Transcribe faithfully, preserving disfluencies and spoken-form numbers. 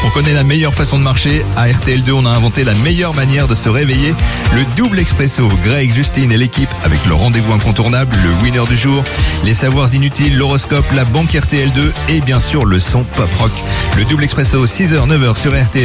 On connaît la meilleure façon de marcher. À R T L deux, on a inventé la meilleure manière de se réveiller. Le double expresso. Greg, Justine et l'équipe avec le rendez-vous incontournable, le winner du jour, les savoirs inutiles, l'horoscope, la banque R T L deux et bien sûr le son pop rock. Le double expresso, six heures neuf heures sur R T L.